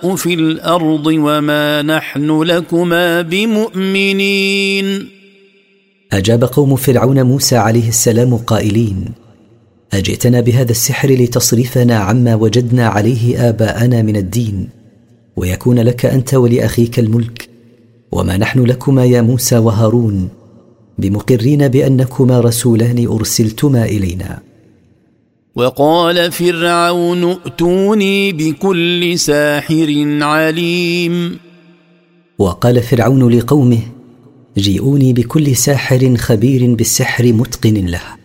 الفساد في الأرض وما نحن لكما بمؤمنين. أجاب قوم فرعون موسى عليه السلام قائلين: أجئتنا بهذا السحر لتصرفنا عما وجدنا عليه آباءنا من الدين ويكون لك أنت ولأخيك الملك، وما نحن لكما يا موسى وهارون بمقرين بأنكما رسولان أرسلتما إلينا. وقال فرعون ائتوني بكل ساحر عليم. وقال فرعون لقومه: جيئوني بكل ساحر خبير بالسحر متقن له.